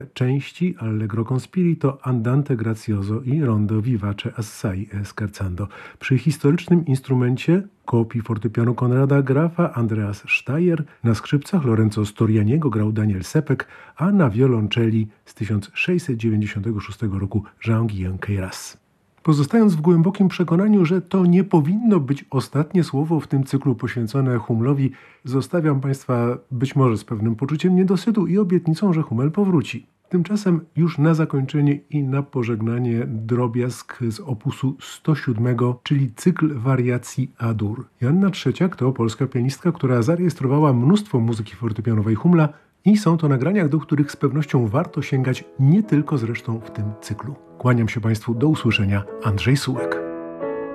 części Allegro con spirito, Andante grazioso i Rondo vivace assai scherzando. Przy historycznym instrumencie kopii fortepianu Konrada Grafa Andreas Steyr, na skrzypcach Lorenzo Storianiego grał Daniel Sepek, a na wiolonczeli z 1696 roku Jean-Guillaume Queyras. Pozostając w głębokim przekonaniu, że to nie powinno być ostatnie słowo w tym cyklu poświęcone Hummelowi, zostawiam Państwa być może z pewnym poczuciem niedosytu i obietnicą, że Hummel powróci. Tymczasem już na zakończenie i na pożegnanie drobiazg z opusu 107, czyli cykl wariacji A-dur. Joanna Trzeciak to polska pianistka, która zarejestrowała mnóstwo muzyki fortepianowej Hummela i są to nagrania, do których z pewnością warto sięgać, nie tylko zresztą w tym cyklu. Kłaniam się Państwu, do usłyszenia, Andrzej Sułek.